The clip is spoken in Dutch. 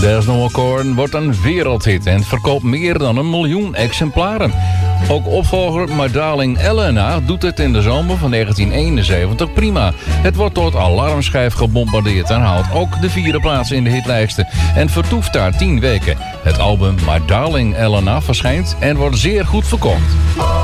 There's No More Corn wordt een wereldhit en verkoopt meer dan 1 miljoen exemplaren. Ook opvolger My Darling Elena doet het in de zomer van 1971 prima. Het wordt tot alarmschijf gebombardeerd en haalt ook de 4e plaats in de hitlijsten en vertoeft daar 10 weken. Het album My Darling Elena verschijnt en wordt zeer goed verkocht.